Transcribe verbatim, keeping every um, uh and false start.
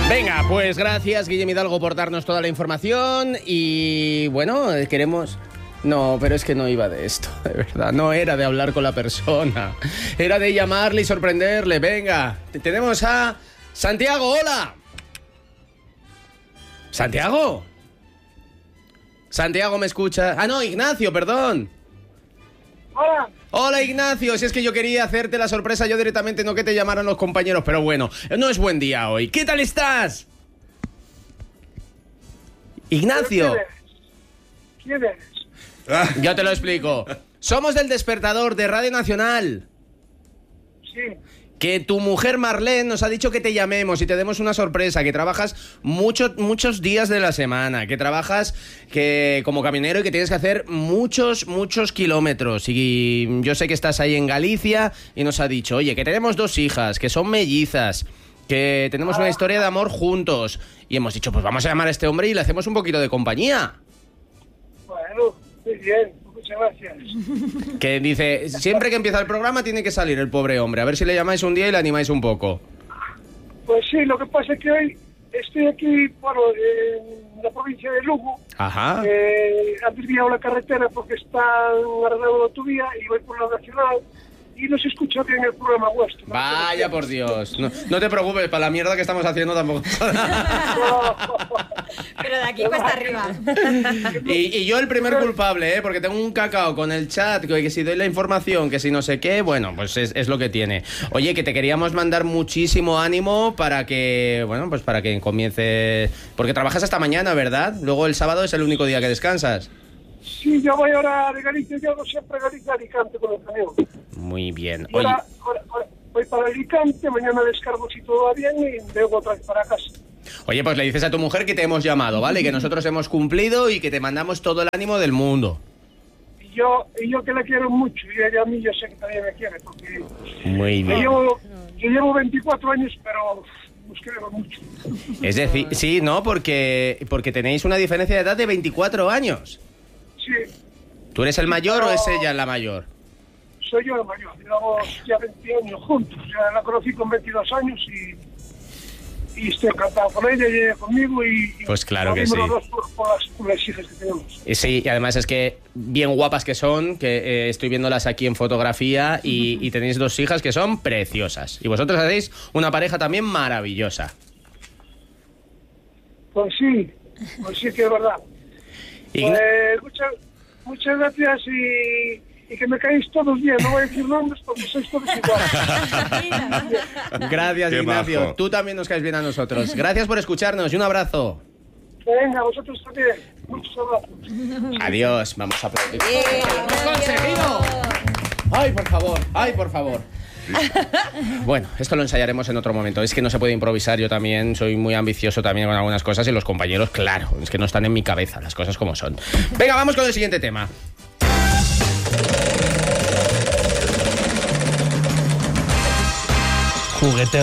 Venga, pues gracias, Guillem Hidalgo, por darnos toda la información. Y bueno, queremos... No, pero es que no iba de esto, de verdad. No era de hablar con la persona. Era de llamarle y sorprenderle. Venga, tenemos a Santiago. ¡Hola! ¿Santiago? Santiago, ¿me escucha? Ah, no, Ignacio, perdón. Hola. Hola, Ignacio. Si es que yo quería hacerte la sorpresa yo directamente, no que te llamaran los compañeros. Pero bueno, no es buen día hoy. ¿Qué tal estás? Ignacio. ¿Quién eres? Yo te lo explico. Somos del Despertador de Radio Nacional. Sí. Que tu mujer Marlene nos ha dicho que te llamemos y te demos una sorpresa, que trabajas muchos muchos días de la semana, que trabajas que como camionero y que tienes que hacer muchos, muchos kilómetros. Y yo sé que estás ahí en Galicia y nos ha dicho, oye, que tenemos dos hijas, que son mellizas, que tenemos una historia de amor juntos. Y hemos dicho, pues vamos a llamar a este hombre y le hacemos un poquito de compañía. Bueno, muy bien. Muchas gracias. Que dice, siempre que empieza el programa tiene que salir el pobre hombre. A ver si le llamáis un día y le animáis un poco. Pues sí, lo que pasa es que hoy estoy aquí, bueno, en la provincia de Lugo. Ajá. Eh, han desviado la carretera porque están arreglando la autovía y voy por la nacional y no se escucha bien el programa vuestro. ¿No? Vaya por Dios. No, no te preocupes, para la mierda que estamos haciendo tampoco. Pero de aquí cuesta arriba. Y, y yo el primer culpable, ¿eh? Porque tengo un cacao con el chat, que, que si doy la información, que si no sé qué, bueno, pues es, es lo que tiene. Oye, que te queríamos mandar muchísimo ánimo para que, bueno, pues para que comience... Porque trabajas hasta mañana, ¿verdad? Luego el sábado es el único día que descansas. Sí, yo voy ahora de Galicia, yo hago siempre Galicia Alicante con el camión. Muy bien. Y ahora, ahora, ahora voy para Alicante, mañana descargo si todo va bien y luego otra vez para casa. Oye, pues le dices a tu mujer que te hemos llamado, ¿vale? Que nosotros hemos cumplido y que te mandamos todo el ánimo del mundo. Y yo, y yo que la quiero mucho, y ella a mí yo sé que también me quiere, porque... Muy bien. Yo llevo, yo llevo veinticuatro años, pero nos queremos mucho. Es decir, sí, ¿no? Porque, porque tenéis una diferencia de edad de veinticuatro años. Sí. ¿Tú eres el mayor pero o es ella la mayor? Soy yo el mayor, llevamos ya veinte años juntos. Ya la conocí con veintidós años y, y estoy encantado con ella y ella conmigo. Y, Pues claro que sí. sí. Los dos por, por, las, por las hijas que tenemos. Y sí, y además es que bien guapas que son, que eh, estoy viéndolas aquí en fotografía y, y tenéis dos hijas que son preciosas. Y vosotros hacéis una pareja también maravillosa. Pues sí, pues sí que es verdad. Igna- Pues muchas, muchas gracias y, y que me caéis todos bien. No voy a decir nombres porque sois todos iguales. Gracias, Qué Ignacio. majo. Tú también nos caes bien a nosotros. Gracias por escucharnos y un abrazo. Venga, vosotros también. Muchos abrazos. Adiós. Vamos a aplaudir. ¡Lo hemos conseguido! ¡Ay, por favor! ¡Ay, por favor! Bueno, esto lo ensayaremos en otro momento. Es que no se puede improvisar. Yo también soy muy ambicioso también con algunas cosas y los compañeros, claro, es que no están en mi cabeza las cosas como son. Venga, vamos con el siguiente tema. Juguete